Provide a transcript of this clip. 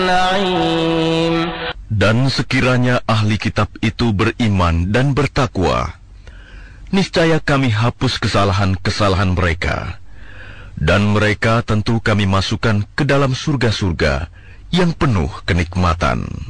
نعيم. Dan sekiranya ahli kitab itu beriman dan bertakwa, niscaya kami hapus kesalahan-kesalahan mereka, dan mereka tentu kami masukkan ke dalam surga-surga yang penuh kenikmatan.